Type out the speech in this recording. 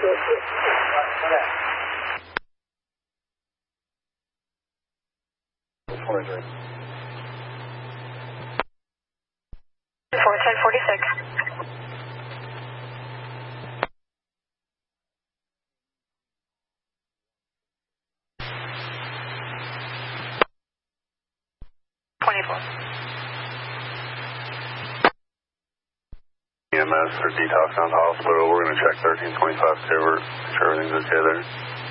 43. 41046. 24. EMS for detox on the hospital. We're going to check 1325 Taylor. Make sure everything's okay there.